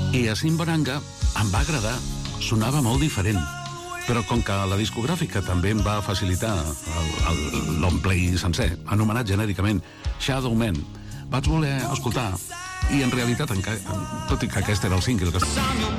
I a Simbaranga em va agradar, sonava molt diferent. Però com que la discogràfica també em va facilitar el long play sencer, anomenat genèricament Shadow Man, vaig voler escoltar, i en realitat, tot i que aquest era el single que